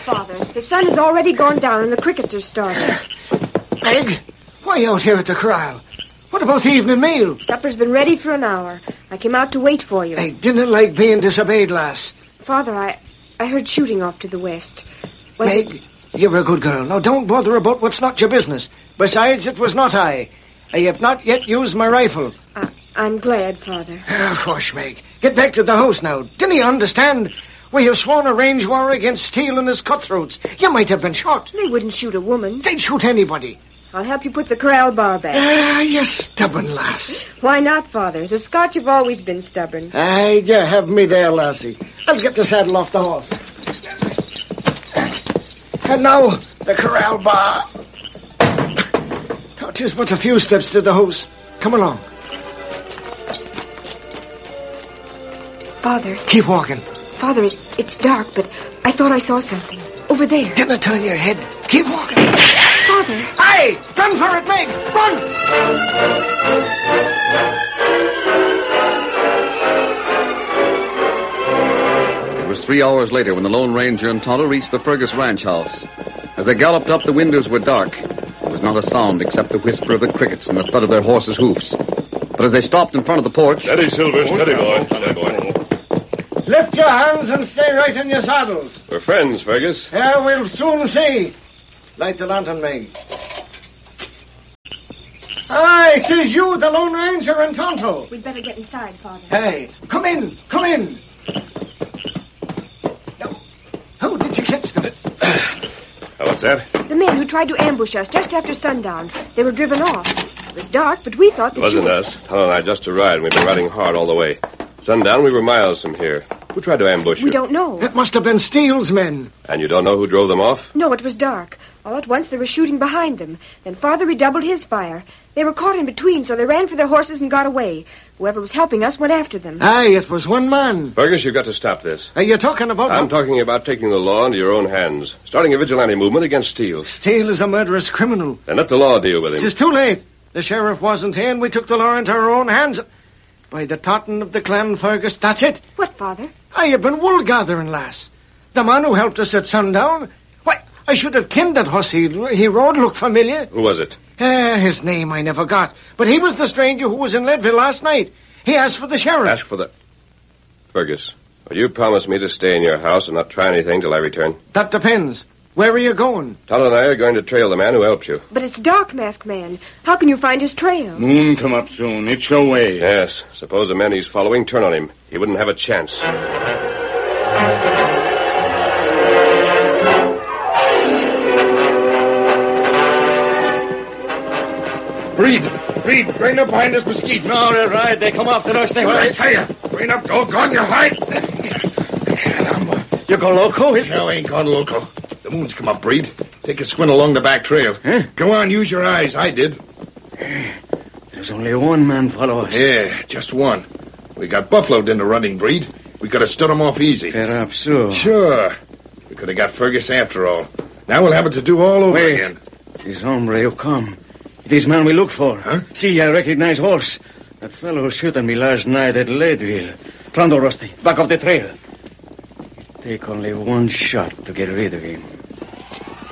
Father. The sun has already gone down and the crickets are starting. Meg, why out here at the corral? What about the evening meal? Supper's been ready for an hour. I came out to wait for you. I didn't like being disobeyed, lass. Father, I heard shooting off to the west. Meg, you're a good girl. Now, don't bother about what's not your business. Besides, it was not I. I have not yet used my rifle. I'm glad, Father. Hush, Meg. Get back to the house now. Didn't you understand? We have sworn a range war against Steele and his cutthroats. You might have been shot. They wouldn't shoot a woman. They'd shoot anybody. I'll help you put the corral bar back. You stubborn lass. Why not, Father? The Scotch have always been stubborn. Aye, you have me there, lassie. I'll get the saddle off the horse. And now, the corral bar. Oh, 'tis but a few steps to the house. Come along. Father. Keep walking. Father, it's dark, but I thought I saw something. Over there. Didn't turn your head. Keep walking. Father. Aye! Run for it, Meg! Run! It was 3 hours later when the Lone Ranger and Tonto reached the Fergus ranch house. As they galloped up, the windows were dark. There was not a sound except the whisper of the crickets and the thud of their horses' hoofs. But as they stopped in front of the porch... Steady, Silver. Steady, boy. Steady, boy. Lift your hands and stay right in your saddles. We're friends, Fergus. Yeah, we'll soon see. Light the lantern, Meg. Aye, 'tis you, the Lone Ranger and Tonto. We'd better get inside, Father. Hey, come in. Come in. Now, how did you catch them? What's that? The men who tried to ambush us just after sundown. They were driven off. It was dark, but we thought that It wasn't us. Tonto and I just arrived, and we've been riding hard all the way. Sundown, we were miles from here. Who tried to ambush you? We don't know. It must have been Steele's men. And you don't know who drove them off? No, it was dark. All at once, they were shooting behind them. Then Father redoubled his fire. They were caught in between, so they ran for their horses and got away. Whoever was helping us went after them. Aye, it was one man. Fergus, you've got to stop this. Are you talking about... I'm talking about taking the law into your own hands. Starting a vigilante movement against Steele. Steele is a murderous criminal. Then let the law deal with him. It's too late. The sheriff wasn't here, and we took the law into our own hands. By the tartan of the clan, Fergus, that's it. What, Father? I have been wool gathering, lass. The man who helped us at sundown. Why, I should have kenned that horse he rode looked familiar. Who was it? His name I never got. But he was the stranger who was in Leadville last night. He asked for the sheriff. Ask for the... Fergus, will you promise me to stay in your house and not try anything till I return? That depends. Where are you going? Tonto and I are going to trail the man who helped you. But it's dark, Masked Man. How can you find his trail? Moon come up soon. It's your way. Yes. Suppose the men he's following turn on him. He wouldn't have a chance. Breed, bring up behind this mesquite. No, they're right. They come after us. I tell you, bring up, doggone your height. You go loco? No, I ain't gone loco. The moon's come up, Breed. Take a squint along the back trail. Huh? Go on, use your eyes. I did. There's only one man follow us. Yeah, just one. We got buffaloed into running, Breed. We could have stood him off easy. Perhaps so. Sure. We could have got Fergus after all. Now we'll have it to do all over Wait. again. This hombre who come. It is man we look for. Huh? See, I recognize horse. That fellow who shot at me last night at Leadville. Pronto, Rusty. Back of the trail. Take only one shot to get rid of him.